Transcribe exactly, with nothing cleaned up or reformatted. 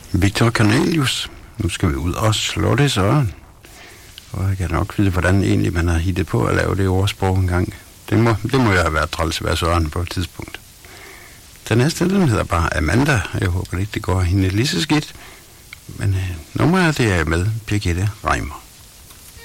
Victor Cornelius. Nu skal vi ud og slå det Søren. Og jeg kan nok vide, hvordan egentlig man har hittet på at lave det ordsprog en gang. Det må, det må jo have været træls at være Søren på et tidspunkt. Den næste, den hedder bare Amanda. Jeg håber ikke, det går hende lige så skidt. Men øh, nummeret det er med Birgitte Reimer.